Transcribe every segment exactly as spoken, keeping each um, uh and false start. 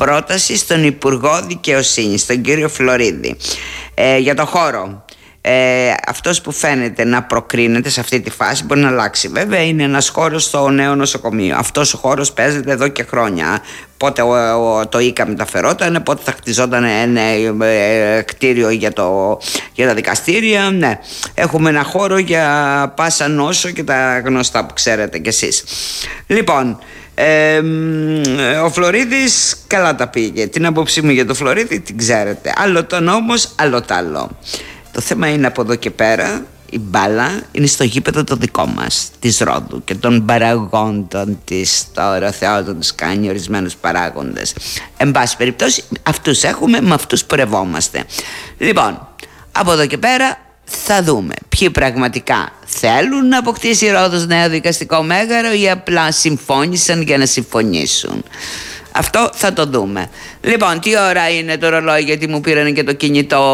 πρόταση στον Υπουργό Δικαιοσύνης, τον κύριο Φλωρίδη, ε, για το χώρο. Ε, αυτός που φαίνεται να προκρίνεται σε αυτή τη φάση μπορεί να αλλάξει. Βέβαια είναι ένας χώρος στο νέο νοσοκομείο. Αυτός ο χώρος παίζεται εδώ και χρόνια. Πότε ο, ο, το ΙΚΑ μεταφερόταν, πότε θα χτιζόταν ένα ε, κτίριο για, το, για τα δικαστήρια. Ναι, έχουμε ένα χώρο για πάσα νόσο και τα γνωστά που ξέρετε κι εσείς. Λοιπόν, Ε, ο Φλωρίδης καλά τα πήγε. Την άποψή μου για το Φλωρίδη την ξέρετε. Άλλο τον όμως, άλλο τ' άλλο. Το θέμα είναι από εδώ και πέρα η μπάλα είναι στο γήπεδο το δικό μας, της Ρόδου, και των παραγόντων της. Τώρα ο Θεός τους κάνει ορισμένους παράγοντες. Εν πάση περιπτώσει αυτούς έχουμε, με αυτούς πορευόμαστε. Λοιπόν, από εδώ και πέρα θα δούμε ποιοι πραγματικά θέλουν να αποκτήσει η Ρόδος νέο δικαστικό μέγαρο ή απλά συμφώνησαν για να συμφωνήσουν. Αυτό θα το δούμε. Λοιπόν, τι ώρα είναι το ρολόι, γιατί μου πήραν και το κινητό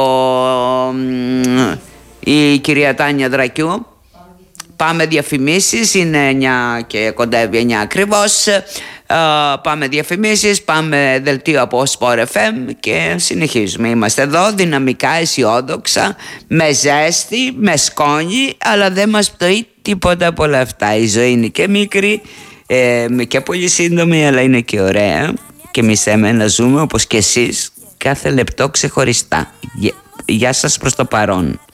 η κυρία Τάνια Δρακιού. Πάμε διαφημίσεις, είναι εννιά και κοντεύει εννιά ακριβώς. Uh, πάμε διαφημίσεις, πάμε δελτίο από Sport εφ εμ και συνεχίζουμε. Είμαστε εδώ δυναμικά, αισιόδοξα, με ζέστη, με σκόνη, αλλά δεν μας πτωεί τίποτα από όλα αυτά. Η ζωή είναι και μικρή ε, και πολύ σύντομη, αλλά είναι και ωραία, και εμείς θέλουμε να ζούμε όπως και εσείς κάθε λεπτό ξεχωριστά. Γεια σας προς το παρόν.